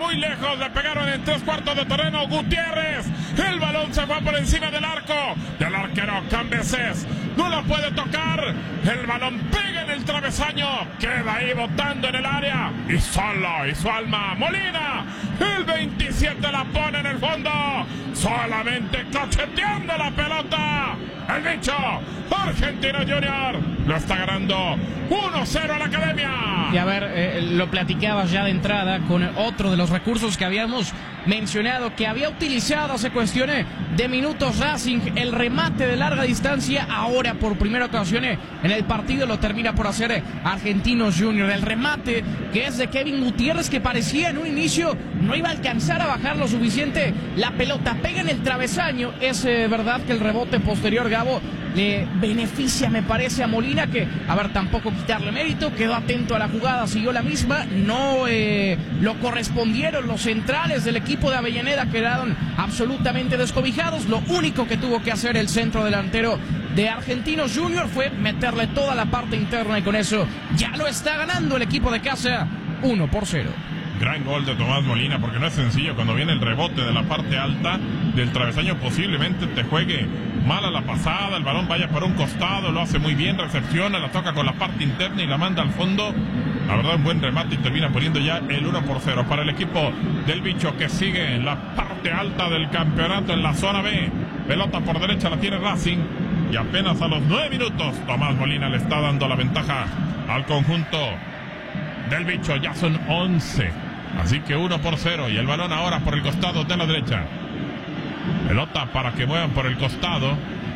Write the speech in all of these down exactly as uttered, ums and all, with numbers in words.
muy lejos, le pegaron en tres cuartos de terreno Gutiérrez, el balón se fue por encima del arco, del arquero Cambeses, no la puede tocar, el balón pega en el travesaño, queda ahí botando en el área, y solo, y su alma, Molina, el veintisiete la pone en el fondo, solamente cacheteando la pelota, el bicho, Argentino Junior, lo está ganando uno cero a la Academia. Y a ver, eh, lo platicabas ya de entrada con otro de los recursos que habíamos mencionado, que había utilizado hace cuestiones de minutos Racing, el remate de larga distancia, ahora por primera ocasión en el partido lo termina por hacer Argentinos Junior, el remate que es de Kevin Gutiérrez, que parecía en un inicio no iba a alcanzar a bajar lo suficiente, la pelota pega en el travesaño, es eh, verdad que el rebote posterior, Gabo, le beneficia, me parece, a Molina, que, a ver, tampoco quitarle mérito, quedó atento a la jugada, siguió la misma, no eh, lo correspondieron los centrales del equipo de Avellaneda, quedaron absolutamente descobijados, lo único que tuvo que hacer el centro delantero de Argentinos Junior fue meterle toda la parte interna, y con eso ya lo está ganando el equipo de casa, uno por cero. Gran gol de Tomás Molina, porque no es sencillo cuando viene el rebote de la parte alta del travesaño, posiblemente te juegue mala la pasada, el balón vaya por un costado, lo hace muy bien, recepciona, la toca con la parte interna y la manda al fondo. La verdad, un buen remate y termina poniendo ya el uno por cero para el equipo del bicho, que sigue en la parte alta del campeonato en la zona B. Pelota por derecha la tiene Racing y apenas a los nueve minutos Tomás Molina le está dando la ventaja al conjunto del bicho. Ya son once, así que uno por cero y el balón ahora por el costado de la derecha. Pelota para que muevan por el costado.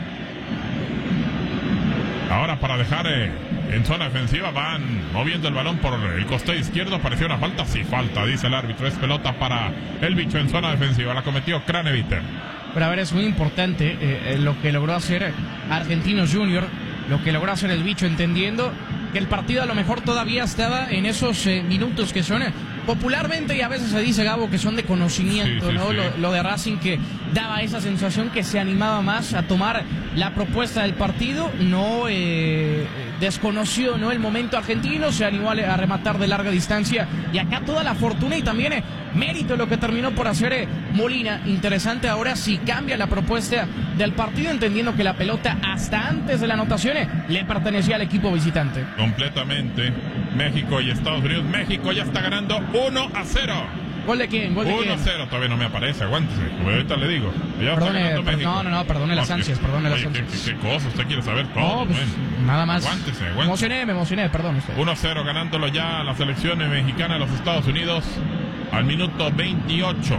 Ahora para dejar eh, en zona defensiva, van moviendo el balón por el costado izquierdo. Pareció una falta, sí falta, dice el árbitro. Es pelota para el bicho en zona defensiva. La cometió Craneviter. Pero a ver, es muy importante eh, lo que logró hacer Argentinos Junior, lo que logró hacer el bicho, entendiendo que el partido a lo mejor todavía estaba en esos eh, minutos que son eh, popularmente, y a veces se dice, Gabo, que son de conocimiento, sí, sí, ¿no? Sí. Lo, lo de Racing, que daba esa sensación que se animaba más a tomar la propuesta del partido, no eh, desconoció, ¿no?, el momento argentino, se animó a, a rematar de larga distancia, y acá toda la fortuna y también eh, mérito lo que terminó por hacer eh, Molina. Interesante ahora si cambia la propuesta del partido, entendiendo que la pelota hasta antes de la anotación eh, le pertenecía al equipo visitante. Completamente. México y Estados Unidos. México ya está ganando uno a cero. ¿Gol de quién? ¿Gol de quién? uno a cero, todavía no me aparece, aguántese. Ahorita le digo. Ya perdone, per, no, no, no, perdone las ansias, perdone las ansias. ¿Qué, qué, qué cosa? Usted quiere saber todo. No, pues, bueno, nada más. Aguántese, aguántese. Me emocioné, me emocioné, perdón usted. uno a cero ganándolo ya la selección mexicana de los Estados Unidos al minuto veintiocho.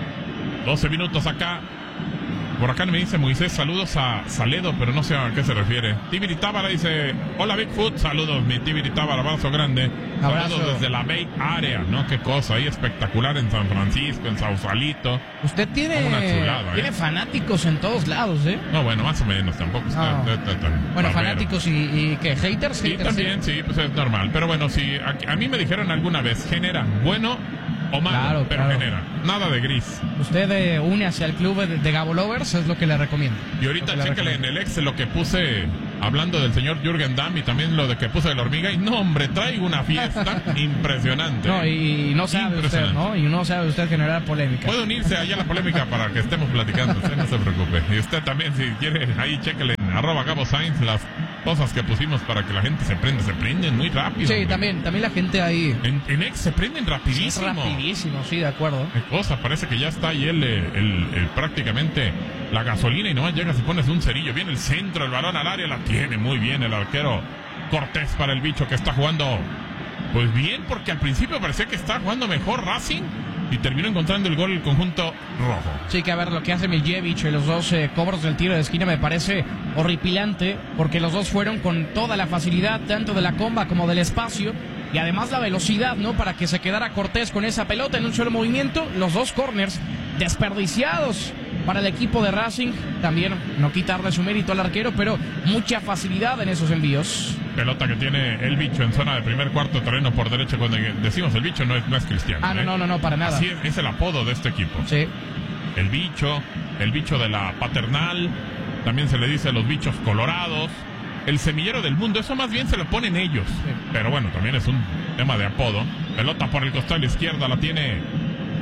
doce minutos acá. Por acá me dice Moisés, saludos a Saledo, pero no sé a qué se refiere. Tibiri Tábara dice, hola Bigfoot, saludos mi Tibiri Tábara, abrazo grande. Abrazo. Saludos desde la Bay Area, ¿no? Qué cosa, ahí espectacular en San Francisco, en Sausalito. Usted tiene, una chulada, tiene ¿eh? fanáticos en todos lados, ¿eh? No, bueno, más o menos, tampoco está, no. está, está, está Bueno, barbero. fanáticos y, y ¿qué? ¿Haters? Sí, haters, también, sí, pues es normal. Pero bueno, sí, a, a mí me dijeron alguna vez, genera bueno o malo, claro, pero claro. genera, nada de gris. Usted eh, une hacia el club de, de Gabo Lovers, es lo que le recomiendo. Y ahorita chéquele en el ex lo que puse, hablando del señor Jürgen Damm, y también lo de que puse de la hormiga, y no, hombre, traigo una fiesta impresionante. No, y no sabe usted, ¿no? Y no sabe usted generar polémica. Puede unirse allá a la polémica para que estemos platicando, usted no se preocupe. Y usted también, si quiere, ahí chéquele en arroba Gabo Sainz las cosas que pusimos para que la gente se prenda, se prenden muy rápido. Sí, hombre. también, también la gente ahí. En, en ex se prenden rapidísimo. Sí, rapidísimo, sí, de acuerdo. Qué cosa, parece que ya está ahí el, el, el, el prácticamente la gasolina, y nomás llegas y pones un cerillo. Viene el centro, el balón al área, la tiene muy bien el arquero Cortés para el bicho, que está jugando pues bien, porque al principio parecía que estaba jugando mejor Racing y terminó encontrando el gol el conjunto rojo. Sí, que a ver, lo que hace Miljevic y los dos eh, cobros del tiro de esquina me parece horripilante, porque los dos fueron con toda la facilidad, tanto de la comba como del espacio, y además la velocidad, ¿no?, para que se quedara Cortés con esa pelota en un solo movimiento. Los dos corners desperdiciados para el equipo de Racing, también no quitarle su mérito al arquero, pero mucha facilidad en esos envíos. Pelota que tiene el bicho en zona de primer cuarto terreno por derecha. Cuando decimos el bicho no es, no es Cristiano. Ah, no, ¿eh? no, no, no, para nada. Así es, es el apodo de este equipo. Sí. El bicho, el bicho de la paternal, también se le dice los bichos colorados, el semillero del mundo, eso más bien se lo ponen ellos. Sí. Pero bueno, también es un tema de apodo. Pelota por el costado izquierda la tiene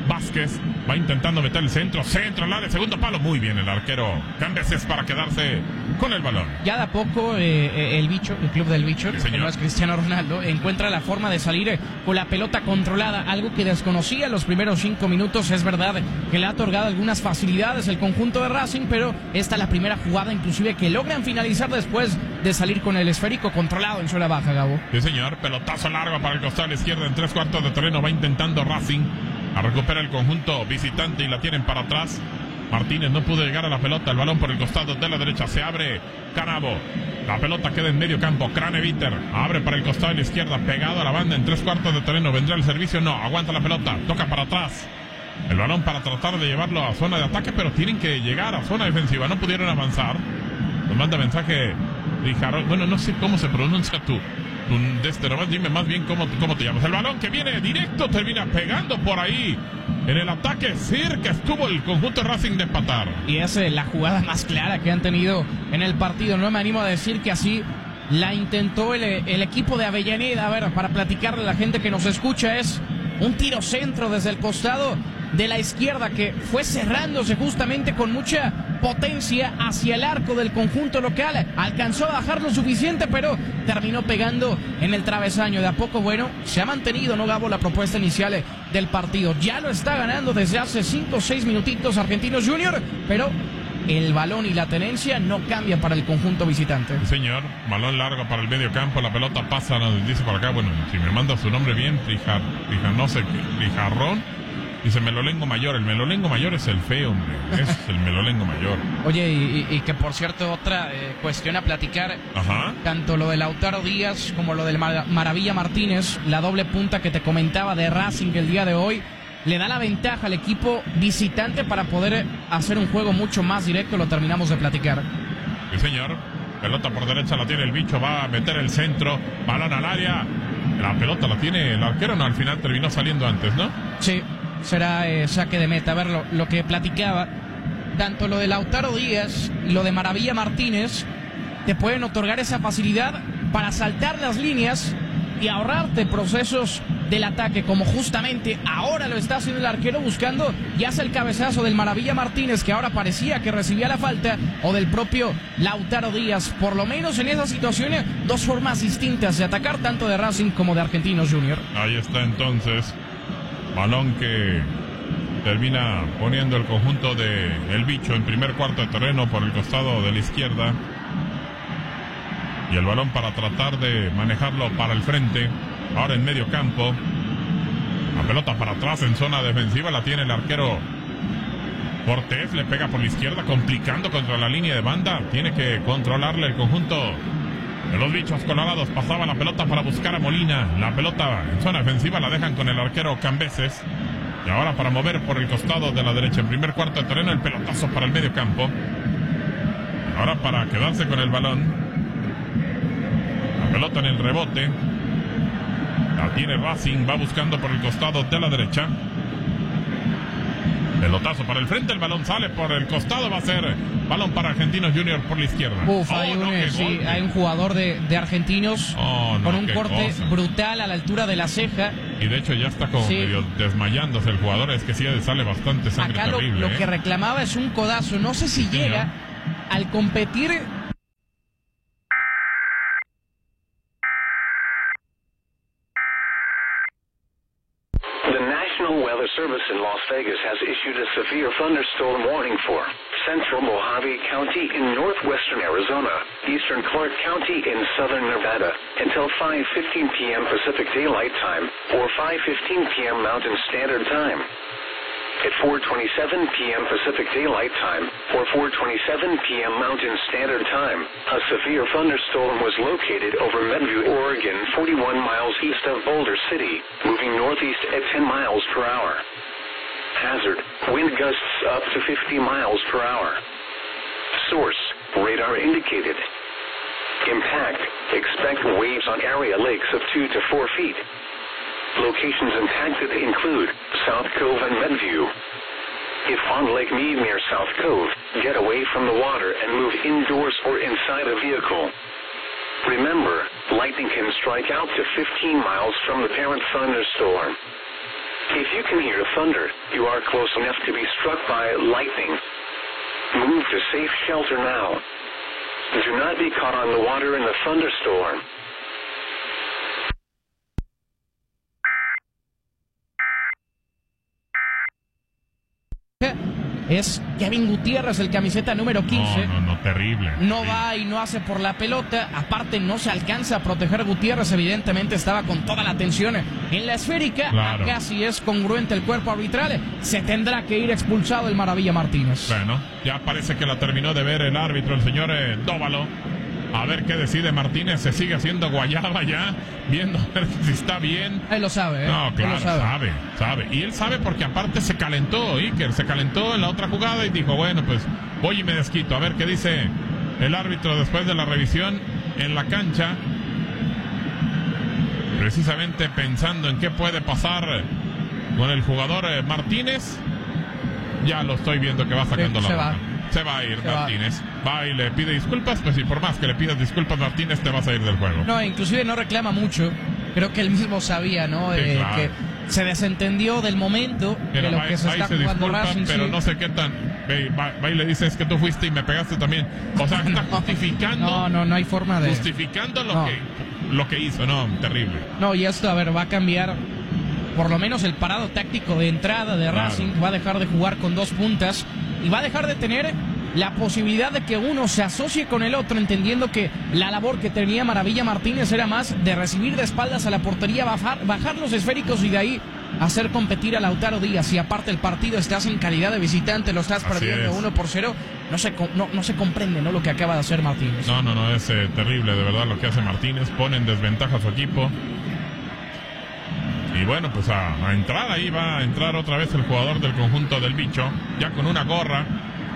Vázquez va intentando meter el centro, centro al área, segundo palo, muy bien el arquero Cambeses para quedarse con el balón. Ya de a poco eh, el bicho, el club del bicho, sí, que no es Cristiano Ronaldo, encuentra la forma de salir eh, con la pelota controlada, algo que desconocía en los primeros cinco minutos. Es verdad que le ha otorgado algunas facilidades el conjunto de Racing, pero esta es la primera jugada inclusive que logran finalizar después de salir con el esférico controlado en zona baja, Gabo. Sí, señor, pelotazo largo para el costado izquierdo en tres cuartos de terreno, va intentando Racing a recuperar el conjunto visitante y la tienen para atrás. Martínez no pudo llegar a la pelota, el balón por el costado de la derecha, se abre Canavo, la pelota queda en medio campo, Craneviter abre para el costado de la izquierda, pegado a la banda en tres cuartos de terreno, vendrá el servicio, no, aguanta la pelota, toca para atrás, el balón para tratar de llevarlo a zona de ataque, pero tienen que llegar a zona defensiva, no pudieron avanzar. Nos manda mensaje Rijarón, bueno, no sé cómo se pronuncia tú, de este nomás, dime más bien cómo, cómo te llamas. El balón que viene directo termina pegando por ahí en el ataque cerca estuvo el conjunto Racing de empatar. Y es eh, la jugada más clara que han tenido en el partido. No me animo a decir que así la intentó el, el equipo de Avellaneda. A ver, para platicarle a la gente que nos escucha, es un tiro centro desde el costado de la izquierda que fue cerrándose justamente con mucha potencia hacia el arco del conjunto local. Alcanzó a bajar lo suficiente, pero terminó pegando en el travesaño. De a poco, bueno, se ha mantenido, no Gabo, la propuesta inicial del partido. Ya lo está ganando desde hace cinco o seis minutitos Argentinos Junior, pero el balón y la tenencia no cambian para el conjunto visitante. Sí, señor, balón largo para el medio campo, la pelota pasa, nos dice por acá, bueno, si me manda su nombre bien, Rijar, Rijar, no sé qué, Rijarrón. Dice Melolengo Mayor, el Melolengo Mayor es el feo, hombre, es el Melolengo Mayor. Oye, y, y, y que por cierto, otra eh, cuestión a platicar, Ajá. Tanto lo de Lautaro Díaz como lo del Mar Maravilla Martínez, la doble punta que te comentaba de Racing el día de hoy, le da la ventaja al equipo visitante para poder hacer un juego mucho más directo, lo terminamos de platicar. Sí, señor, pelota por derecha la tiene el bicho, va a meter el centro, balón al área, la pelota la tiene el arquero, no, al final terminó saliendo antes, ¿no? Sí. Será eh, saque de meta. A ver, lo, lo que platicaba, tanto lo de Lautaro Díaz y lo de Maravilla Martínez, te pueden otorgar esa facilidad para saltar las líneas y ahorrarte procesos del ataque, como justamente ahora lo está haciendo el arquero, buscando ya sea el cabezazo del Maravilla Martínez, que ahora parecía que recibía la falta, o del propio Lautaro Díaz. Por lo menos en esas situaciones, dos formas distintas de atacar, tanto de Racing como de Argentinos Junior. Ahí está entonces. Balón que termina poniendo el conjunto de El Bicho en primer cuarto de terreno por el costado de la izquierda. Y el balón para tratar de manejarlo para el frente. Ahora en medio campo. La pelota para atrás en zona defensiva. La tiene el arquero Cortés. Le pega por la izquierda, complicando contra la línea de banda. Tiene que controlarle el conjunto de los Bichos Colorados. Pasaba la pelota para buscar a Molina. La pelota en zona defensiva la dejan con el arquero Cambeses. Y ahora para mover por el costado de la derecha en primer cuarto de terreno, el pelotazo para el medio campo. Ahora para quedarse con el balón. La pelota en el rebote. La tiene Racing, va buscando por el costado de la derecha. Pelotazo para el frente, el balón sale por el costado, va a ser balón para Argentinos Junior por la izquierda. Uf, oh, hay, un, no, sí, hay un jugador de, de Argentinos oh, no, con un corte cosa. brutal a la altura de la ceja. Y de hecho ya está como sí. medio desmayándose el jugador, es que sí sale bastante sangre Acá terrible. Lo, lo ¿eh? que reclamaba es un codazo, no sé si sí, llega señor. al competir. Weather Service in Las Vegas has issued a severe thunderstorm warning for central Mojave County in northwestern Arizona, eastern Clark County in southern Nevada, until five fifteen p m Pacific Daylight Time or five fifteen p m Mountain Standard Time. At four twenty-seven p m Pacific Daylight Time or four twenty-seven p m Mountain Standard Time, a severe thunderstorm was located over Medview, Oregon, forty-one miles east of Boulder City, moving northeast at ten miles per hour. Hazard, wind gusts up to fifty miles per hour. Source, radar indicated. Impact, expect waves on area lakes of two to four feet. Locations impacted include South Cove and Medview. If on Lake Mead near South Cove, get away from the water and move indoors or inside a vehicle. Remember, lightning can strike out to fifteen miles from the parent thunderstorm. If you can hear thunder, you are close enough to be struck by lightning. Move to safe shelter now. Do not be caught on the water in the thunderstorm. Es Kevin Gutiérrez, el camiseta número quince. No, no, no, terrible. No terrible. va y no hace por la pelota. Aparte, no se alcanza a proteger. Gutiérrez, evidentemente, estaba con toda la atención en la esférica. Claro. Acá sí es congruente el cuerpo arbitral. Se tendrá que ir expulsado el Maravilla Martínez. Bueno, ya parece que la terminó de ver el árbitro, el señor eh, Dóvalo. A ver qué decide Martínez. Se sigue haciendo guayaba ya, viendo a ver si está bien. Él lo sabe, ¿eh? No, Él claro, lo sabe. sabe, sabe. Y él sabe porque aparte se calentó, Iker. Se calentó en la otra jugada y dijo, bueno, pues voy y me desquito. A ver qué dice el árbitro después de la revisión en la cancha. Precisamente pensando en qué puede pasar con el jugador eh, Martínez. Ya lo estoy viendo que va sacando Sí, la se boca. va. Se va a ir Se Martínez. Va. va y le pide disculpas. Pues y por más que le pidas disculpas, Martínez, te vas a ir del juego. No, inclusive no reclama mucho. Creo que él mismo sabía, ¿no? Sí, Eh, claro. que se desentendió del momento Mira, de lo va, que se va y está se jugando disculpa, Racing. pero Sí. no sé qué tan. Ve, va, va y le dice, es que tú fuiste y me pegaste también. O sea, está justificando. No, no, no hay forma de... Justificando lo, No. que, lo que hizo, no, terrible. No, y esto, a ver, va a cambiar por lo menos el parado táctico de entrada de Claro. Racing. Va a dejar de jugar con dos puntas y va a dejar de tener la posibilidad de que uno se asocie con el otro, entendiendo que la labor que tenía Maravilla Martínez era más de recibir de espaldas a la portería, bajar, bajar los esféricos y de ahí hacer competir a Lautaro Díaz. Y aparte el partido estás en calidad de visitante, lo estás Así perdiendo es. uno por cero, no se, co- no, no se comprende, ¿no?, lo que acaba de hacer Martínez. No, no, no, es eh, terrible, de verdad, lo que hace Martínez. Pone en desventaja a su equipo. Y bueno, pues a, a entrar ahí va a entrar otra vez el jugador del conjunto del Bicho, ya con una gorra.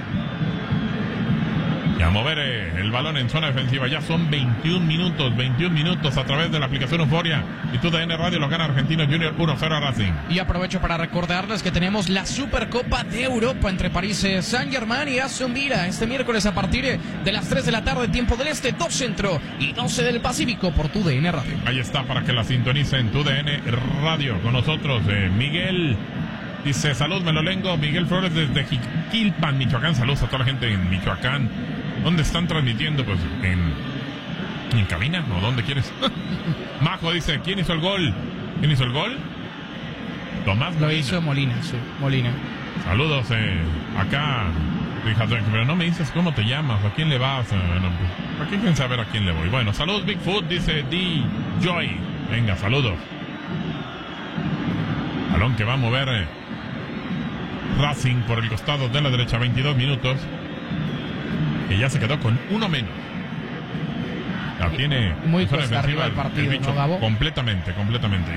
Y a mover eh, el balón en zona defensiva. Ya son veintiún minutos, veintiún minutos a través de la aplicación Euforia. Y T U D N Radio lo gana Argentinos Junior uno cero a Racing. Y aprovecho para recordarles que tenemos la Supercopa de Europa entre París Saint-Germain y Aston Villa este miércoles a partir de las tres de la tarde, tiempo del Este, dos Centro y doce del Pacífico por T U D N Radio. Ahí está para que la sintonicen. T U D N Radio con nosotros. Eh, Miguel dice, salud Melolengo. Miguel Flores desde Jiquilpan, Michoacán. Saludos a toda la gente en Michoacán. ¿Dónde están transmitiendo? Pues en, en cabina, ¿o dónde quieres? Majo dice, ¿quién hizo el gol? ¿Quién hizo el gol? Tomás Lo Molina. hizo Molina, sí, Molina. Saludos, eh, acá, fíjate, pero no me dices cómo te llamas, a quién le vas. Eh, bueno, pues, ¿para qué quieren saber a quién le voy? Bueno, saludos Bigfoot, dice D. Joy. Venga, saludos. Balón que va a mover eh, Racing por el costado de la derecha, veintidós minutos. Que ya se quedó con uno menos. La tiene Muy zona cuesta defensiva arriba el partido, bicho, ¿no, Gabo? completamente, completamente.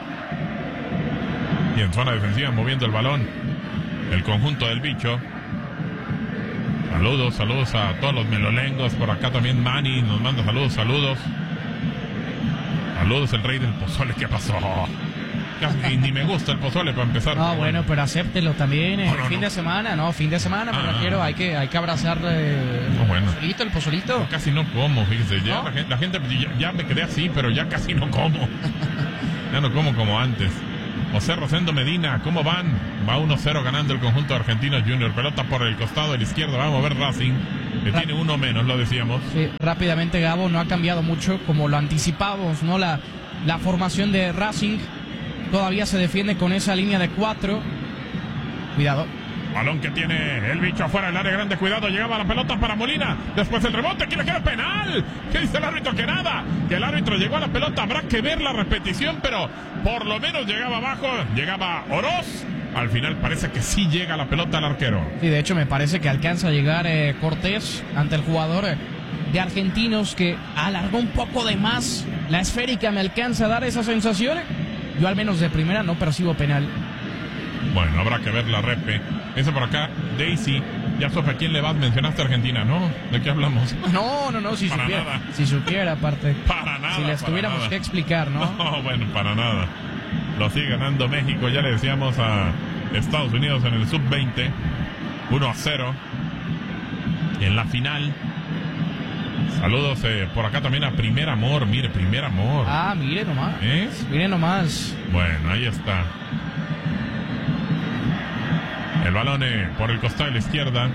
Y en zona defensiva moviendo el balón el conjunto del Bicho. Saludos, saludos a todos los melolengos. Por acá también Manny nos manda saludos, saludos. Saludos el rey del pozole, ¿qué pasó? Casi ni me gusta el pozole para empezar. No, pero bueno, pero acéptelo también. No, El no, fin no. de semana, no, fin de semana, me Ah, refiero. ah. Hay que, hay que abrazar eh, No, bueno. el pozolito, el pozolito. Yo casi no como, fíjese. Ya ¿No? la gente, la gente ya, ya me quedé así, pero ya casi no como. Ya no como como antes. José Rosendo Medina, ¿cómo van? Va uno cero ganando el conjunto argentino Junior. Pelota por el costado del izquierdo. Va a mover Racing, que Ra- tiene uno menos, lo decíamos. Sí, rápidamente, Gabo, no ha cambiado mucho como lo anticipábamos, ¿no? La, la formación de Racing todavía se defiende con esa línea de cuatro. Cuidado. Balón que tiene el Bicho afuera del área grande. Cuidado, llegaba la pelota para Molina. Después el rebote. ¿Quién le quiere penal? ¿Qué dice el árbitro? Que nada. Que el árbitro llegó a la pelota. Habrá que ver la repetición, pero por lo menos llegaba abajo. Llegaba Oroz. Al final parece que sí llega la pelota al arquero. Sí, de hecho me parece que alcanza a llegar eh, Cortés ante el jugador eh, de Argentinos, que alargó un poco de más la esférica. Me alcanza a dar esa sensación. Yo al menos de primera no percibo penal. Bueno, habrá que ver la repe. Ese por acá, Daisy. Ya supe a quién le vas. Mencionaste a Argentina, ¿no? ¿De qué hablamos? No, no, no, si Para supiera. nada. Si supiera, aparte. Para nada. Si les para tuviéramos nada. que explicar, ¿no? No, bueno, para nada. Lo sigue ganando México. Ya le decíamos a Estados Unidos en el sub veinte. uno a cero. Y en la final. Saludos eh, por acá también a Primer Amor. Mire, Primer Amor. Ah, mire nomás. ¿Eh? Mire nomás. Bueno, ahí está. balón eh, por el costado de la izquierda.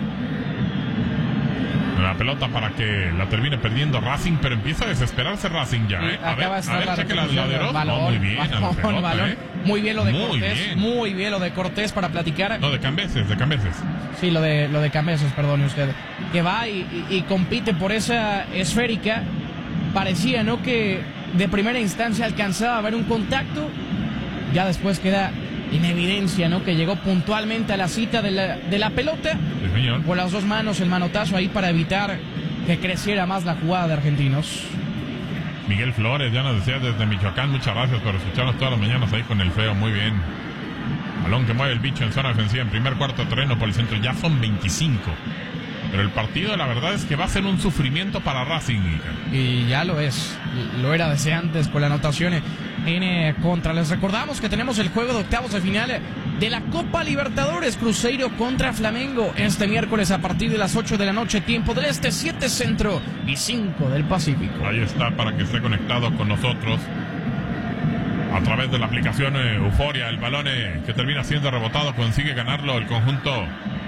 La pelota para que la termine perdiendo Racing, pero empieza a desesperarse Racing ya, ¿eh? A Acaba ver, de estar a ver, la cheque la repercusión de del Laderos. balón, No, muy bien, balón, a la pelota, balón. ¿eh? Muy bien lo de Muy Cortés, bien. muy bien lo de Cortés para platicar. No, de Cambeses, de Cambeses. Sí, lo de lo de Cambeses, perdone usted. Que va y, y, y compite por esa esférica. Parecía, ¿no?, que de primera instancia alcanzaba a ver un contacto. Ya después queda en evidencia, ¿no?, que llegó puntualmente a la cita de la, de la pelota. Sí, señor. Con las dos manos el manotazo ahí para evitar que creciera más la jugada de Argentinos. Miguel Flores, ya nos decía desde Michoacán, muchas gracias por escucharnos todas las mañanas ahí con el feo, muy bien. Balón que mueve el bicho en zona defensiva en primer cuarto de terreno por el centro, ya son veinticinco. Pero el partido la verdad es que va a ser un sufrimiento para Racing. Y ya lo es, lo era desde antes con la anotación en eh, contra. Les recordamos que tenemos el juego de octavos de final de la Copa Libertadores, Cruzeiro contra Flamengo, este miércoles a partir de las ocho de la noche, tiempo del este, siete centro y cinco del Pacífico. Ahí está para que esté conectado con nosotros a través de la aplicación eh, Euforia. El balón eh, que termina siendo rebotado, consigue ganarlo el conjunto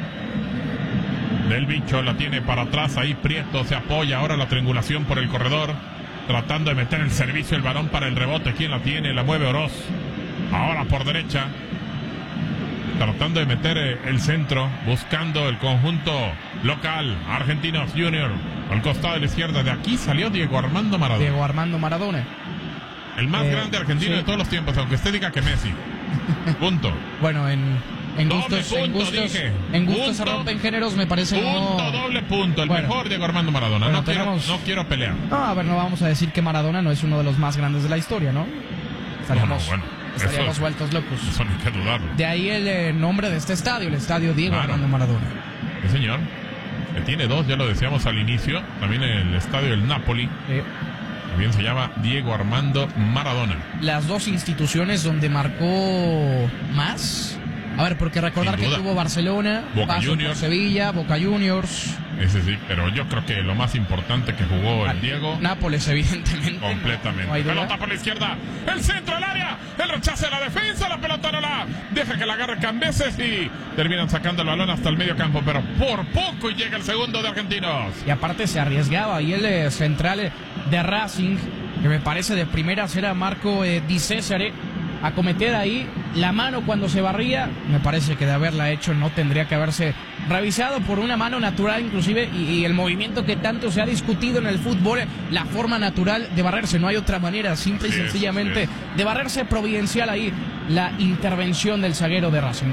del bicho, la tiene para atrás, ahí Prieto se apoya, ahora la triangulación por el corredor, tratando de meter el servicio, el balón para el rebote, ¿quién la tiene? La mueve Oroz, ahora por derecha, tratando de meter el centro, buscando el conjunto local, Argentinos Junior, al costado de la izquierda, de aquí salió Diego Armando Maradona. Diego Armando Maradona. El más eh, grande argentino sí. de todos los tiempos, aunque usted diga que Messi. Punto. Bueno, en, en doble gustos, punto, en gustos, dije. en gustos Punto, se rompen géneros, me parece. Punto, no... doble punto, el bueno, mejor Diego Armando Maradona. Bueno, no, tenemos... quiero, no quiero pelear. No, a ver, no vamos a decir que Maradona no es uno de los más grandes de la historia, ¿no? Estaríamos, no, no, bueno, estaríamos eso, vueltos locos. Eso no hay que dudarlo. De ahí el eh, nombre de este estadio, el estadio Diego claro. Armando Maradona. Sí, señor. Que tiene dos, ya lo decíamos al inicio. También el estadio del Napoli. Eh, También se llama Diego Armando Maradona. Las dos instituciones donde marcó más. A ver, porque recordar que tuvo Barcelona, Boca pasó Juniors, por Sevilla, Boca Juniors. Ese sí, pero yo creo que lo más importante que jugó el Diego. Nápoles, evidentemente. Completamente. No, no pelota por la izquierda, el centro del área, el rechace de la defensa, la pelota no la deja que la agarre Cambeses y terminan sacando el balón hasta el medio campo, pero por poco y llega el segundo de Argentinos. Y aparte se arriesgaba y el eh, central eh, de Racing, que me parece de primeras era Marco eh, Di Cesare, a cometer ahí la mano cuando se barría. Me parece que de haberla hecho no tendría que haberse revisado por una mano natural inclusive, y, y el movimiento que tanto se ha discutido en el fútbol, la forma natural de barrerse, no hay otra manera, simple y sí, sencillamente sí. de barrerse. Providencial ahí la intervención del zaguero de Racing.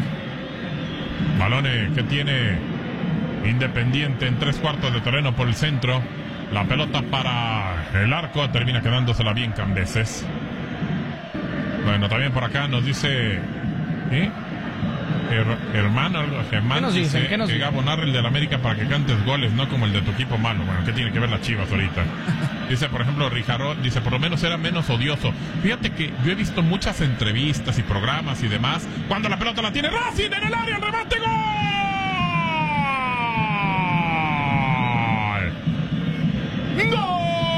Balones que tiene Independiente en tres cuartos de terreno por el centro, la pelota para el arco, termina quedándosela bien Cambeses. Bueno, también por acá nos dice ¿sí? Her, hermano, Germán, ¿Qué nos dicen? dice ¿Qué nos que dicen? Gabo narre el del América para que cantes goles, no como el de tu equipo malo. Bueno, ¿qué tiene que ver las Chivas ahorita? Dice, por ejemplo, Rijarro, dice, por lo menos era menos odioso. Fíjate que yo he visto muchas entrevistas y programas y demás, cuando la pelota la tiene Racing en el área, el remate, ¡gol! ¡Gol!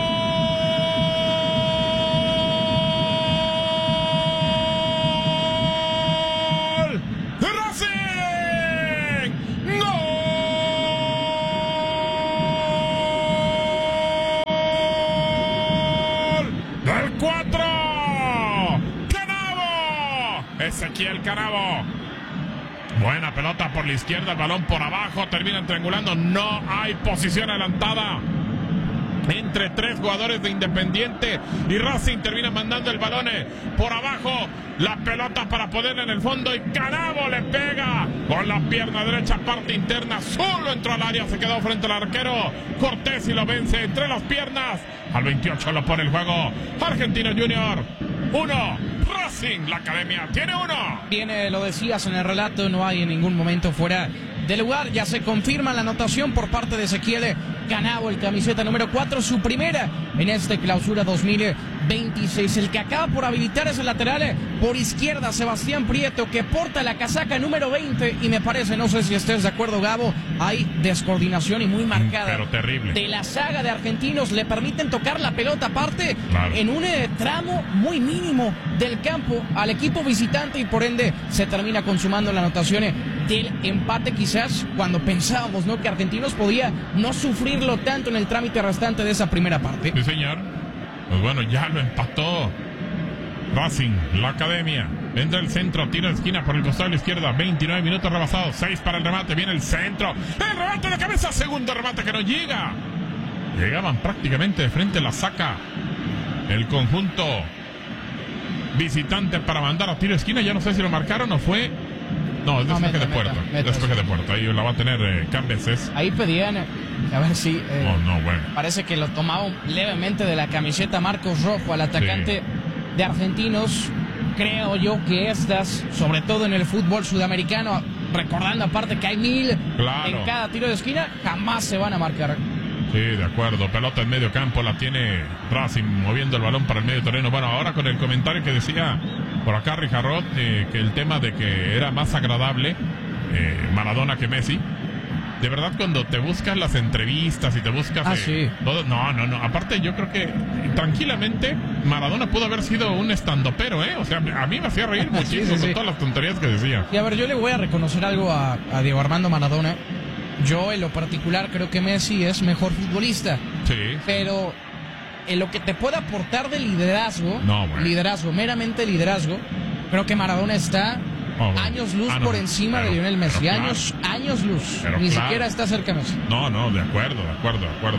Ezequiel Canavo. Buena pelota por la izquierda, el balón por abajo, terminan triangulando, no hay posición adelantada entre tres jugadores de Independiente y Racing. Termina mandando el balón por abajo, la pelota para poner en el fondo y Canavo le pega con la pierna derecha, parte interna, solo entró al área, se quedó frente al arquero Cortés y lo vence entre las piernas. Al veintiocho lo pone el juego Argentino Junior uno, Racing, la academia tiene uno. Viene, lo decías en el relato, no hay en ningún momento fuera de lugar. Ya se confirma la anotación por parte de Ezequiel Canavo, el camiseta número cuatro, su primera en este clausura dos mil veintiséis. El que acaba por habilitar es el lateral por izquierda, Sebastián Prieto, que porta la casaca número veinte. Y me parece, no sé si estés de acuerdo, Gabo, hay descoordinación y muy marcada. Pero terrible. De la saga de argentinos, le permiten tocar la pelota aparte claro. en un eh, tramo muy mínimo del campo al equipo visitante, y por ende se termina consumando la anotación del empate, quizás cuando pensábamos, ¿no?, que Argentinos podía no sufrirlo tanto en el trámite restante de esa primera parte. Sí, señor. Pues bueno, ya lo empató Racing, la academia. Entra el centro, tira de esquina por el costado de la izquierda. veintinueve minutos rebasados, seis para el remate. Viene el centro, el remate de cabeza, segundo remate que no llega. Llegaban prácticamente de frente, la saca el conjunto visitante para mandar a tiro de esquina. Ya no sé si lo marcaron o fue... No, es despeje de puerta. Despeje de puerta. Ahí la va a tener eh, Cambeses. Ahí pedían, a ver si... Eh, oh, no, bueno. Parece que lo tomaban levemente de la camiseta Marcos Rojo al atacante sí. de Argentinos. Creo yo que estas, sobre todo en el fútbol sudamericano, recordando aparte que hay mil claro. en cada tiro de esquina, jamás se van a marcar. Sí, de acuerdo. Pelota en medio campo, la tiene Racing moviendo el balón para el medio terreno. Bueno, ahora con el comentario que decía por acá Rijarrot, eh, que el tema de que era más agradable eh, Maradona que Messi. De verdad, cuando te buscas las entrevistas y te buscas ah, eh, sí. todo, no, no, no. Aparte, yo creo que tranquilamente Maradona pudo haber sido un estandopero, ¿eh? O sea, a mí me hacía reír muchísimo sí, sí, sí. con todas las tonterías que decía. Y a ver, yo le voy a reconocer algo a, a Diego Armando Maradona. Yo, en lo particular, creo que Messi es mejor futbolista. Sí. Pero en lo que te puede aportar de liderazgo, no, bueno. liderazgo, meramente liderazgo, creo que Maradona está oh, bueno. años luz ah, no, por encima pero, de Lionel Messi. Claro. Años, años luz. Pero Ni claro. siquiera está cerca de Messi. No, no, de acuerdo, de acuerdo, de acuerdo.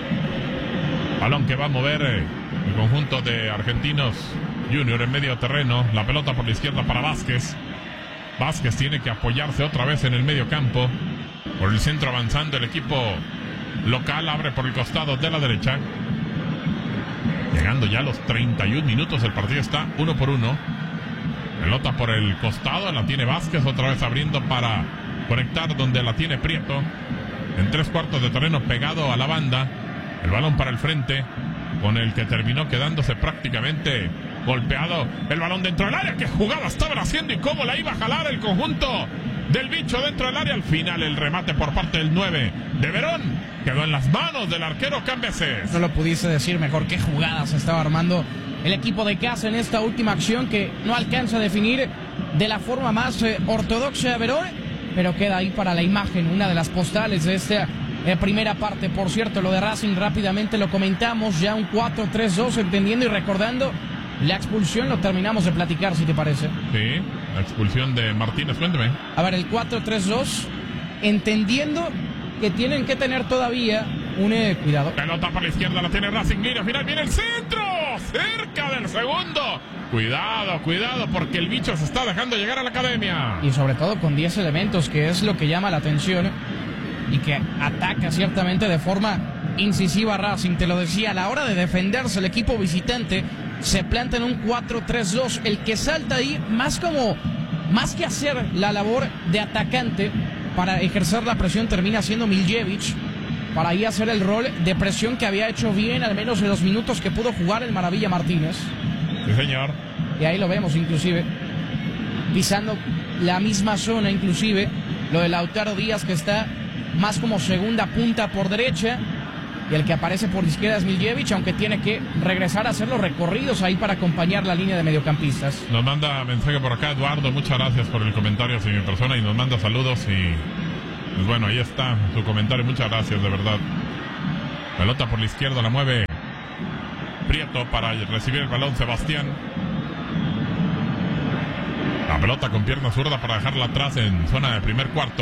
Balón que va a mover eh, el conjunto de Argentinos Junior en medio terreno. La pelota por la izquierda para Vázquez. Vázquez tiene que apoyarse otra vez en el medio campo. Por el centro avanzando el equipo local, abre por el costado de la derecha. Llegando ya a los treinta y un minutos, el partido está uno por uno. Pelota por el costado, la tiene Vázquez, otra vez abriendo para conectar donde la tiene Prieto. En tres cuartos de terreno pegado a la banda. El balón para el frente, con el que terminó quedándose prácticamente golpeado. El balón dentro del área, qué jugada estaban haciendo y cómo la iba a jalar el conjunto del bicho dentro del área. Al final el remate por parte del nueve de Verón quedó en las manos del arquero Cambeses. No lo pudiste decir mejor, qué jugadas estaba armando el equipo de casa en esta última acción, que no alcanza a definir de la forma más eh, ortodoxa de Verón, pero queda ahí para la imagen, una de las postales de esta eh, primera parte. Por cierto, lo de Racing rápidamente lo comentamos, ya un cuatro tres dos, entendiendo y recordando la expulsión, lo terminamos de platicar, si te parece. Sí, la expulsión de Martínez, cuénteme. A ver, el cuatro tres dos, entendiendo que tienen que tener todavía un eh, cuidado. Pelota por la izquierda, la tiene Racing, mira, final viene el centro, cerca del segundo. Cuidado, cuidado, porque el bicho se está dejando llegar a la academia. Y sobre todo con diez elementos, que es lo que llama la atención y que ataca ciertamente de forma incisiva a Racing. Te lo decía, a la hora de defenderse el equipo visitante se planta en un cuatro tres dos. El que salta ahí, más como, más que hacer la labor de atacante para ejercer la presión, termina siendo Miljevic, para ahí hacer el rol de presión que había hecho bien, al menos en los minutos que pudo jugar el Maravilla Martínez. Sí, señor. Y ahí lo vemos, inclusive pisando la misma zona, inclusive lo de Lautaro Díaz, que está más como segunda punta por derecha, y el que aparece por izquierda es Miljevic, aunque tiene que regresar a hacer los recorridos ahí para acompañar la línea de mediocampistas. Nos manda mensaje por acá Eduardo, muchas gracias por el comentario hacia mi persona, y nos manda saludos. Y pues bueno, ahí está su comentario, muchas gracias, de verdad. Pelota por la izquierda, la mueve Prieto para recibir el balón Sebastián. La pelota con pierna zurda para dejarla atrás en zona de primer cuarto.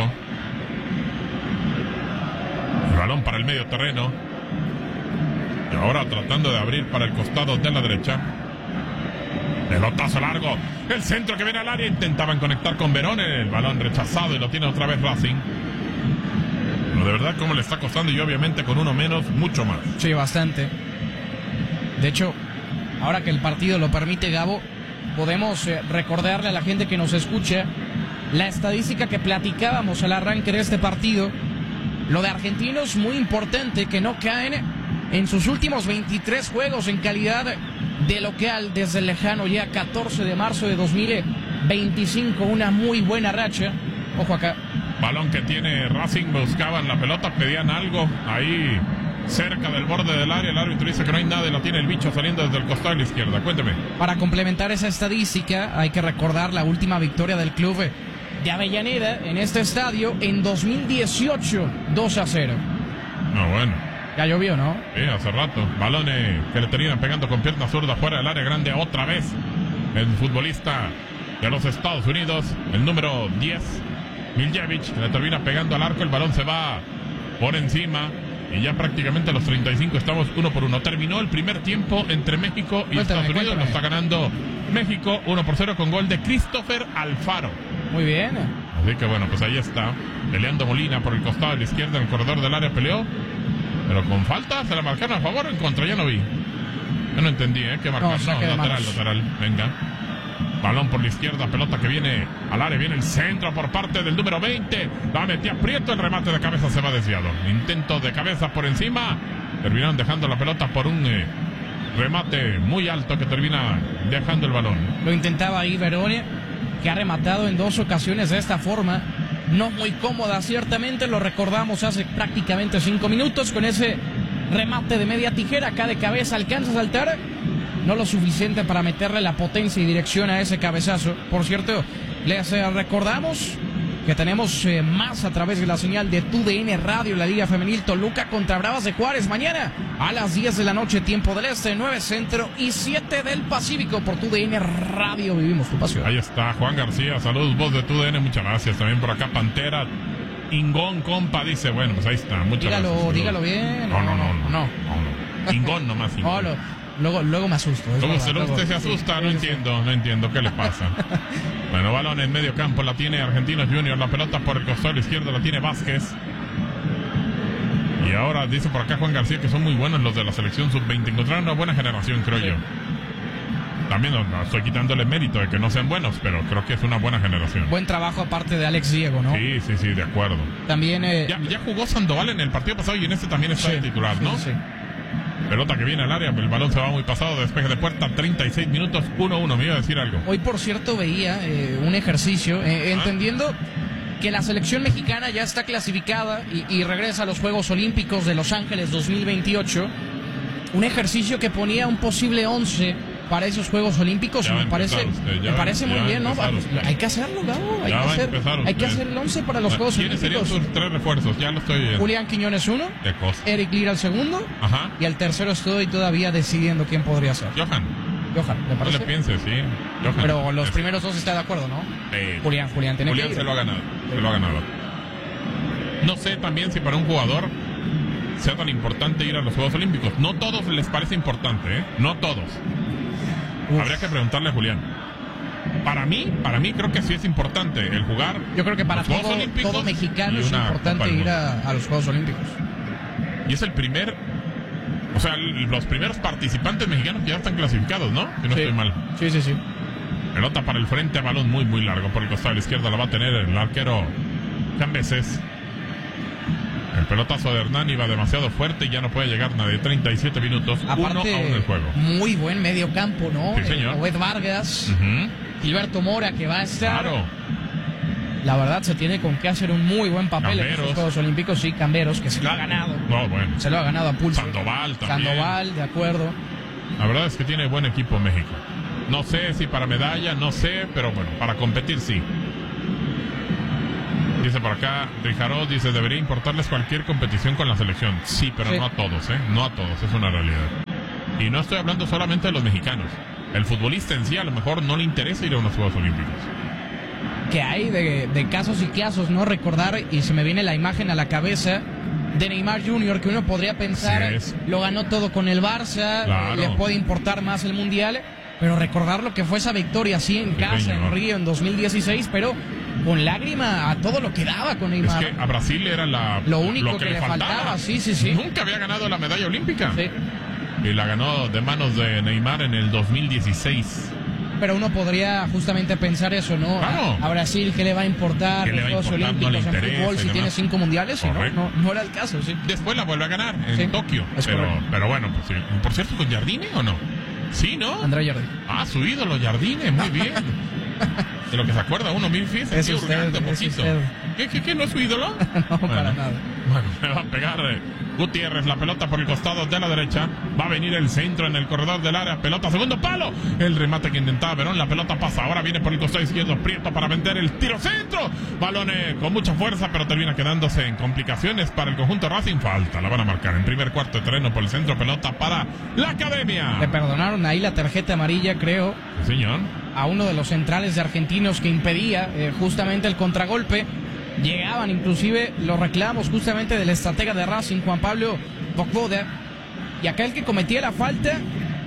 El balón para el medio terreno. Y ahora tratando de abrir para el costado de la derecha. Pelotazo largo. El centro que viene al área. Intentaban conectar con Verón. El balón rechazado y lo tiene otra vez Racing. Pero de verdad cómo le está costando, y obviamente con uno menos, mucho más. Sí, bastante. De hecho, ahora que el partido lo permite, Gabo, podemos eh, recordarle a la gente que nos escucha la estadística que platicábamos al arranque de este partido. Lo de Argentinos, muy importante, que no caen en sus últimos veintitrés juegos en calidad de local desde el lejano ya catorce de marzo de dos mil veinticinco, una muy buena racha. Ojo acá. Balón que tiene Racing, buscaban la pelota, pedían algo ahí cerca del borde del área. El árbitro dice que no hay nada y la tiene el bicho saliendo desde el costado de la izquierda. Cuénteme. Para complementar esa estadística, hay que recordar la última victoria del club de Avellaneda en este estadio en dos mil dieciocho, dos a cero. No, bueno. Ya llovió, ¿no? Sí, hace rato. Balones que le terminan pegando con pierna zurda fuera del área grande otra vez. El futbolista de los Estados Unidos, el número diez, Miljevic, le termina pegando al arco. El balón se va por encima. Y ya prácticamente a los treinta y cinco estamos uno por uno. Terminó el primer tiempo entre México y Cuéntame, Estados Unidos. cuéntame. Lo está ganando México uno por cero con gol de Christopher Alfaro. Muy bien. Así que bueno, pues ahí está. Peleando Molina por el costado de la izquierda en el corredor del área. Peleó. Pero con falta, ¿se la marcaron a favor o en contra? Ya no vi. Yo no entendí, ¿eh? ¿Qué marcaron? No, No, saque de lateral, manos. lateral. Venga. Balón por la izquierda, pelota que viene al área, viene el centro por parte del número veinte. La metía Prieto, el remate de cabeza se va desviado. Intento de cabeza por encima. Terminaron dejando la pelota por un eh, remate muy alto que termina dejando el balón. Lo intentaba ahí Verone, que ha rematado en dos ocasiones de esta forma. No muy cómoda, ciertamente. Lo recordamos hace prácticamente cinco minutos con ese remate de media tijera. Acá de cabeza alcanza a saltar. No lo suficiente para meterle la potencia y dirección a ese cabezazo. Por cierto, les eh, recordamos que tenemos eh, más a través de la señal de T U D N Radio, la Liga Femenil Toluca contra Bravas de Juárez, mañana a las diez de la noche, tiempo del Este, nueve Centro y siete del Pacífico, por T U D N Radio. Vivimos tu pasión. Ahí está Juan García, saludos, voz de T U D N, muchas gracias. También por acá Pantera, Ingón, compa, dice, bueno, pues ahí está, muchas Dígalo, gracias. dígalo bien. No, no, no, no, no. no, no. Ingón nomás, No, Ingón. lo- luego, luego me asusto. es ¿Cómo verdad, se lo- luego- usted se asusta? No sí, sí. entiendo, no entiendo qué le pasa. Bueno, balón en medio campo, la tiene Argentinos Junior, la pelota por el costado izquierdo la tiene Vázquez. Y ahora dice por acá Juan García que son muy buenos los de la selección sub veinte. Encontraron una buena generación, creo Sí. yo. También no, no estoy quitándole mérito de que no sean buenos, pero creo que es una buena generación. Buen trabajo aparte de Alex Diego, ¿no? Sí, sí, sí, de acuerdo. También... eh, Ya, ya jugó Sandoval en el partido pasado y en este también está sí, de titular, ¿no? sí, sí. Pelota que viene al área, el balón se va muy pasado, despeje de puerta, treinta y seis minutos, uno uno. Me iba a decir algo. Hoy, por cierto, veía eh, un ejercicio, eh, entendiendo que la selección mexicana ya está clasificada y, y regresa a los Juegos Olímpicos de Los Ángeles dos mil veintiocho. Un ejercicio que ponía un posible once para esos Juegos Olímpicos. Ya y va a me parece, empezar usted, ya me va- parece ya muy va a bien, ¿no? empezar Vamos, usted. hay que hacerlo, Gabo. Hay, Ya que va a hacer, empezar hay que usted. hacer el once para los Juegos ¿Quiénes serían Olímpicos. sus tres refuerzos? Ya lo estoy viendo. Julián Quiñones uno, De cosa. Eric Lira el segundo, Ajá. y al tercero estoy todavía decidiendo quién podría ser. Johan. Johan, ¿me No parece? le pienses, sí. Johan. Pero los Es- primeros dos está de acuerdo, ¿no? eh, Julián, Julián, tiene Julián que ir. se lo ha ganado. Se lo ha ganado. No sé también si para un jugador sea tan importante ir a los Juegos Olímpicos. No todos les parece importante, ¿eh? No todos. Uf. Habría que preguntarle a Julián. Para mí, para mí creo que sí es importante el jugar. Yo creo que para los Juegos todo, Olímpicos todo mexicano y es una importante Copa del ir Mundo. a, a los Juegos Olímpicos. Y es el primer, o sea, l- los primeros participantes mexicanos que ya están clasificados, ¿no? Si no Sí. estoy mal. Sí, sí, sí. Pelota para el frente, balón muy, muy largo por el costado de la izquierda. La va a tener el arquero Cambeses. El pelotazo de Hernán iba demasiado fuerte y ya no puede llegar nadie. treinta y siete minutos, uno a Aparte, uno el juego. muy buen medio campo, ¿no? Sí, señor. Eh, Obed Vargas, Ujú. Gilberto Mora, que va a estar. Claro. La verdad, se tiene con qué hacer un muy buen papel en Camberos. estos Juegos Olímpicos. Sí, Camberos, que se lo ha ganado. No, bueno. Se lo ha ganado a pulso. Sandoval también. Sandoval, de acuerdo. La verdad es que tiene buen equipo México. No sé si para medalla, no sé, pero bueno, para competir sí. Dice por acá, Rijaró, dice, debería importarles cualquier competición con la selección. Sí, pero Sí. no a todos, ¿eh? No a todos, es una realidad. Y no estoy hablando solamente de los mexicanos. El futbolista en sí a lo mejor no le interesa ir a unos Juegos Olímpicos. Que hay de, de casos y casos, ¿no? Recordar, y se me viene la imagen a la cabeza de Neymar junior, que uno podría pensar, Así es. lo ganó todo con el Barça, Claro. le puede importar más el Mundial, pero recordar lo que fue esa victoria así en Sí, casa, señor. en Río, en dos mil dieciséis, pero con lágrima a todo lo que daba con Es Neymar. que a Brasil era la, Lo único que, que le le faltaba. faltaba, sí, sí, sí. Nunca había ganado la medalla olímpica. Sí. Y la ganó de manos de Neymar en el dos mil dieciséis. Pero uno podría justamente pensar eso, ¿no? Claro. A, a Brasil, ¿qué le va a importar ¿Qué le los va a Juegos importar? No Olímpicos le en interesa fútbol y si demás. tiene cinco mundiales? Y no, Correcto. no, no era el caso, sí. Después la vuelve a ganar en Sí, Tokio. es Pero, correcto. pero bueno, pues sí. Por cierto, ¿con Jardine o no? Sí, ¿no? André Jardine. Ah, su ídolo, Jardine, muy bien. De lo que se acuerda uno, Memphis, Es aquí usted, hurgando un es poquito. usted. ¿Qué, qué, qué, no es su ídolo? No, Bueno. para nada. Bueno, me va a pegar eh, Gutiérrez, la pelota por el costado de la derecha. Va a venir el centro en el corredor del área. Pelota, segundo palo. El remate que intentaba Verón, la pelota pasa. Ahora viene por el costado izquierdo Prieto para vender el tiro centro. Balón eh, con mucha fuerza, pero termina quedándose en complicaciones para el conjunto Racing. Falta, la van a marcar en primer cuarto de terreno por el centro. Pelota para la Academia. Le perdonaron ahí la tarjeta amarilla, creo, Sí, señor. a uno de los centrales de argentinos que impedía eh, justamente el contragolpe. Llegaban inclusive los reclamos justamente del estratega de Racing, Juan Pablo Vojvoda, y acá el que cometía la falta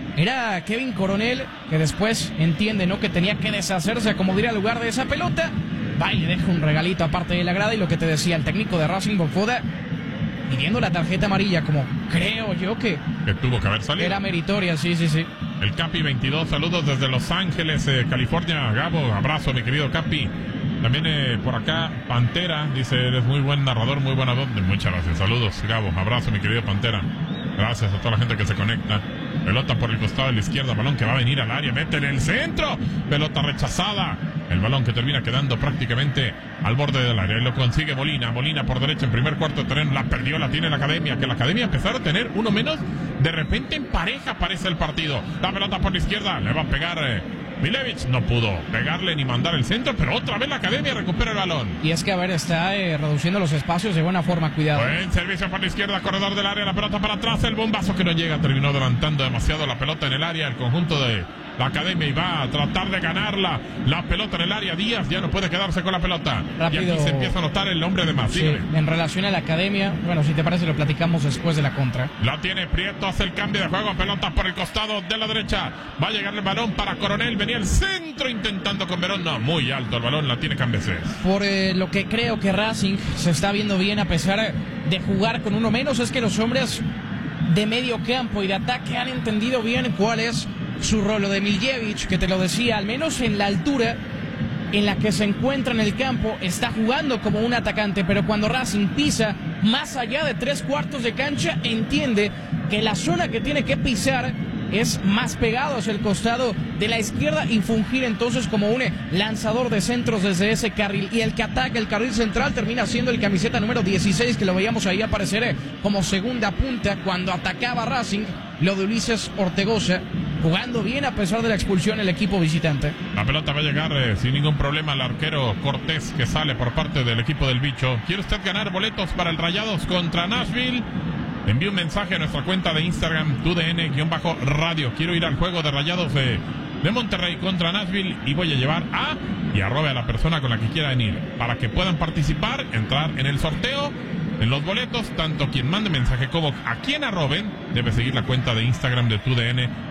era Kevin Coronel, que después entiende, ¿no?, que tenía que deshacerse, acomodar al lugar de esa pelota. Va y le deja un regalito aparte de la grada, y lo que te decía el técnico de Racing, Vojvoda, pidiendo la tarjeta amarilla, como creo yo que Que tuvo que haber salido. era meritoria. Sí, sí, sí. El Capi veintidós, saludos desde Los Ángeles, eh, California. Gabo, abrazo, mi querido Capi. También eh, por acá, Pantera, dice, eres muy buen narrador, muy buena voz. Muchas gracias, saludos, Gabo, abrazo, mi querido Pantera. Gracias a toda la gente que se conecta. Pelota por el costado de la izquierda, balón que va a venir al área, mete en el centro. Pelota rechazada. El balón que termina quedando prácticamente al borde del área. Y lo consigue Molina. Molina por derecha en primer cuarto de terreno. La perdió, la tiene la Academia. Que la Academia empezaron a tener uno menos. De repente en pareja aparece el partido. La pelota por la izquierda. Le va a pegar eh, Milevich. No pudo pegarle ni mandar el centro. Pero otra vez la Academia recupera el balón. Y es que, a ver, está eh, reduciendo los espacios de buena forma, cuidado. Buen servicio por la izquierda, corredor del área, la pelota para atrás, el bombazo que no llega, terminó adelantando demasiado la pelota en el área, el conjunto de la Academia, y va a tratar de ganarla, la pelota en el área. Díaz ya no puede quedarse con la pelota. Rápido. Y aquí se empieza a notar el nombre de más. Sí, en relación a la Academia, bueno, si te parece lo platicamos después de la contra. La tiene Prieto, hace el cambio de juego, pelota por el costado de la derecha, va a llegar el balón para Coronel, venía el centro intentando con Verón, no, muy alto el balón, la tiene Cambeses. Por eh, lo que creo que Racing se está viendo bien a pesar de jugar con uno menos, es que los hombres de medio campo y de ataque han entendido bien cuál es su rol. Lo de Miljevic, que te lo decía, al menos en la altura en la que se encuentra en el campo, está jugando como un atacante, pero cuando Racing pisa más allá de tres cuartos de cancha, entiende que la zona que tiene que pisar es más pegado hacia el costado de la izquierda y fungir entonces como un lanzador de centros desde ese carril. Y el que ataca el carril central termina siendo el camiseta número dieciséis, que lo veíamos ahí aparecer como segunda punta cuando atacaba Racing, lo de Ulises Ortegoza, jugando bien a pesar de la expulsión el equipo visitante. La pelota va a llegar eh, sin ningún problema al arquero Cortés, que sale por parte del equipo del Bicho. ¿Quiere usted ganar boletos para el Rayados contra Nashville? Envíe un mensaje a nuestra cuenta de Instagram, tu D N-radio. Quiero ir al juego de Rayados de, de Monterrey contra Nashville y voy a llevar a y arrobe a la persona con la que quieran ir para que puedan participar, entrar en el sorteo, en los boletos. Tanto quien mande mensaje como a quien arroben debe seguir la cuenta de Instagram de tu D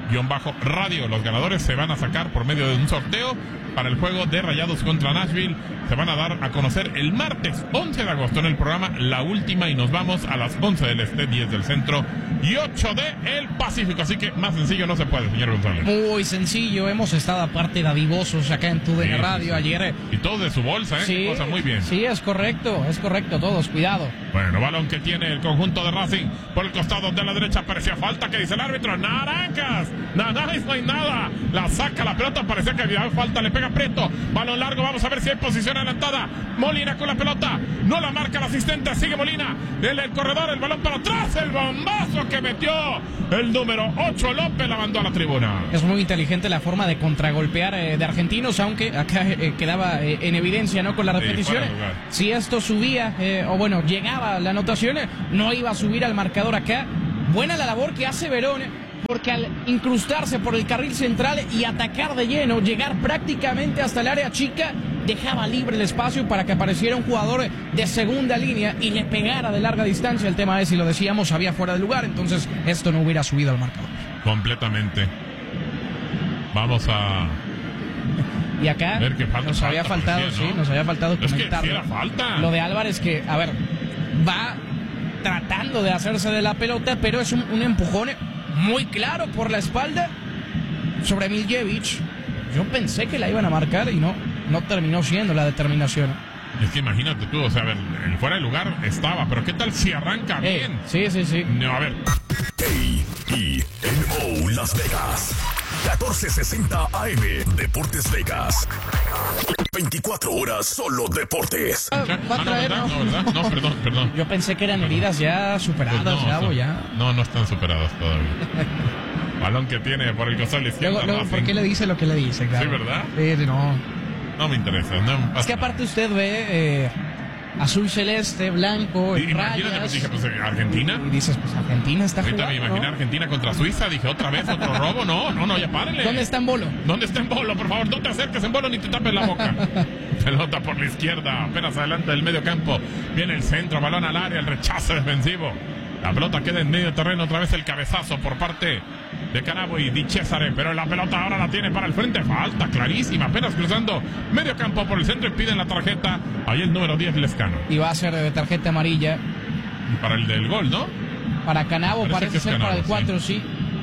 N-radio. Los ganadores se van a sacar por medio de un sorteo para el juego de Rayados contra Nashville. Se van a dar a conocer el martes once de agosto en el programa La Última, y nos vamos a las once del Este, diez del Centro y ocho del Pacífico. Así que más sencillo no se puede, señor González. Muy sencillo, hemos estado aparte dadivosos acá en tu D N Sí, Radio sí, sí. ayer. Y todo de su bolsa, ¿eh? Sí, Cosa muy bien. sí, es correcto, es correcto, todos, cuidado. Bueno, balón que tiene el conjunto de Racing por el costado de la derecha. Parecía falta, que dice el árbitro. Naranjas, nada, no hay nada. La saca la pelota, parecía que había falta, le pega Prieto. Balón largo, vamos a ver si hay posición adelantada. Molina con la pelota, no la marca el asistente, sigue Molina. En el corredor, el balón para atrás, el bombazo que metió el número ocho, López, la mandó a la tribuna. Es muy inteligente la forma de contragolpear eh, de argentinos, aunque acá eh, quedaba eh, en evidencia, ¿no?, con la repetición. fuera de lugar. Si esto subía, eh, o bueno, llegaba la anotación, eh, no iba a subir al marcador acá. Buena la labor que hace Verón, porque al incrustarse por el carril central y atacar de lleno, llegar prácticamente hasta el área chica, dejaba libre el espacio para que apareciera un jugador de segunda línea y le pegara de larga distancia. El tema es, si lo decíamos, había fuera de lugar, entonces esto no hubiera subido al marcador. Completamente. Vamos a Y acá ver qué falta, nos había falta, faltado, parecía, sí, ¿no? nos había faltado Es que comentarlo. sí era falta. Lo de Álvarez, que, a ver, va tratando de hacerse de la pelota, pero es un, un empujón muy claro por la espalda sobre Miljevic. Yo pensé que la iban a marcar y no, no terminó siendo la determinación. Es que imagínate tú, o sea, a ver, el fuera de lugar estaba, pero ¿qué tal si arranca Eh, bien? sí, sí, sí. No, a ver. A E N O Las Vegas. catorce sesenta A M, Deportes Vegas. veinticuatro horas solo deportes. Va a traer, ah, no, ¿no? ¿verdad? No, ¿verdad? No, perdón, perdón. Yo pensé que eran heridas ya superadas, Pues no, Gabo, son- ya. No, no están superadas todavía. Balón que tiene por el costado izquierdo. Luego, luego, ¿por Racing. qué le dice lo que le dice, Gabo? Sí, ¿verdad? Sí, no. No me interesa. No me pasa Es que aparte usted ve eh, azul celeste, blanco, nada. en Y- Imagínate, rayas. pues dije, pues Argentina. Y dices, pues Argentina está Ahorita jugando, me imaginé ¿no? Argentina contra Suiza. Dije, otra vez otro robo. No, no, no, ya párenle. ¿Dónde está en Bolo? ¿Dónde está en Bolo? Por favor, no te acerques en Bolo ni te tapes la boca. Pelota por la izquierda, apenas adelante del medio campo. Viene el centro, balón al área, el rechazo defensivo. La pelota queda en medio terreno, otra vez el cabezazo por parte de Canabo y Di Cesare, pero la pelota ahora la tiene para el frente. Falta clarísima, apenas cruzando medio campo por el centro y piden la tarjeta. Ahí el número diez, Lescano. Y va a ser de tarjeta amarilla. Para el del gol, ¿no? Para Canabo, Parece parece, que es ser Canabo, para el sí. cuatro, sí.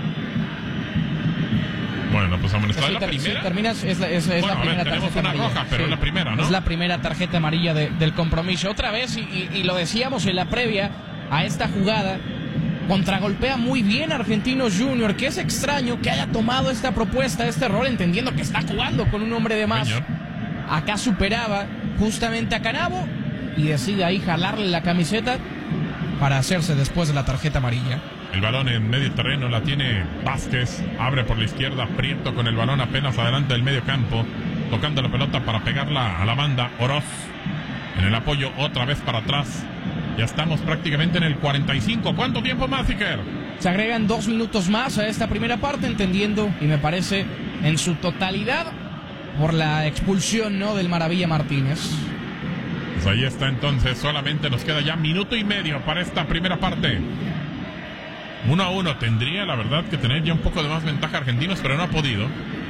Bueno, pues amonestado. Sí, ¿Es la ter- primera? sí, terminas, es la, es, es Bueno, la a ver, primera tenemos tarjeta una amarilla. roja, pero es la primera, ¿no? Es la primera tarjeta amarilla de- del compromiso. Otra vez, y, y- y lo decíamos en la previa a esta jugada, contragolpea muy bien Argentinos Junior, que es extraño que haya tomado esta propuesta, este rol, entendiendo que está jugando con un hombre de más. Señor. Acá superaba justamente a Canabo y decide ahí jalarle la camiseta para hacerse después de la tarjeta amarilla. El balón en medio terreno la tiene Vázquez. Abre por la izquierda. Prieto con el balón apenas adelante del medio campo. Tocando la pelota para pegarla a la banda. Oroz en el apoyo otra vez para atrás. Ya estamos prácticamente en el cuarenta y cinco. ¿Cuánto tiempo más, Iker? Se agregan dos minutos más a esta primera parte, entendiendo, y me parece, en su totalidad, por la expulsión, ¿no?, del Maravilla Martínez. Pues ahí está entonces. Solamente nos queda ya minuto y medio para esta primera parte. Uno a uno. Tendría, la verdad, que tener ya un poco de más ventaja Argentinos, pero no ha podido.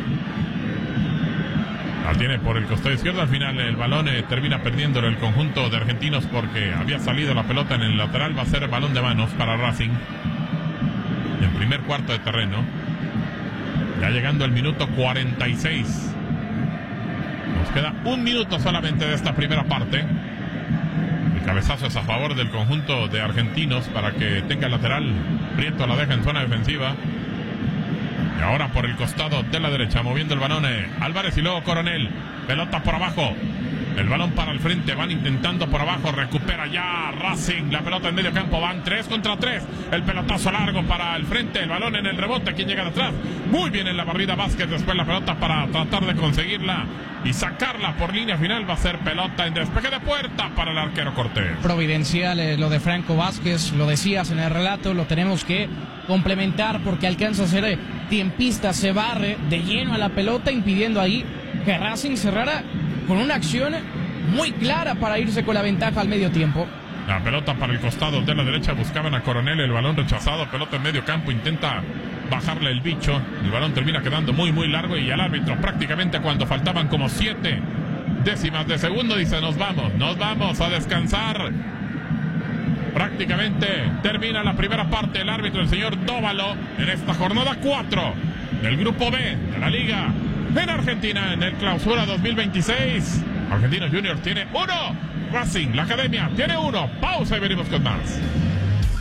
La tiene por el costado izquierdo. Al final el balón eh, termina perdiéndolo el conjunto de Argentinos porque había salido la pelota en el lateral. Va a ser balón de manos para Racing. En primer cuarto de terreno. Ya llegando el minuto cuarenta y seis. Nos queda un minuto solamente de esta primera parte. El cabezazo es a favor del conjunto de Argentinos para que tenga el lateral. Prieto la deja en zona defensiva. Y ahora por el costado de la derecha, moviendo el balón eh, Álvarez y luego Coronel. Pelota por abajo. El balón para el frente, van intentando por abajo, recupera ya Racing, la pelota en medio campo, van tres contra tres, el pelotazo largo para el frente, el balón en el rebote, quien llega de atrás, muy bien en la barrida Vázquez, después la pelota para tratar de conseguirla y sacarla por línea final, va a ser pelota en despeje de puerta para el arquero Cortés. Providencial eh, lo de Franco Vázquez, lo decías en el relato, lo tenemos que complementar porque alcanza a ser eh, tiempista, se barre de lleno a la pelota, impidiendo ahí que Racing cerrara con una acción muy clara para irse con la ventaja al medio tiempo. La pelota para el costado de la derecha, buscaban a Coronel, el balón rechazado, pelota en medio campo, intenta bajarle el bicho, el balón termina quedando muy muy largo y al árbitro prácticamente cuando faltaban como siete décimas de segundo dice nos vamos, nos vamos a descansar. Prácticamente termina la primera parte, el árbitro, el señor Dóvalo, en esta jornada cuatro del grupo B de la Liga en Argentina en el Clausura dos mil veintiséis. Argentinos Juniors tiene uno, Racing, la Academia, tiene uno. Pausa y venimos con más.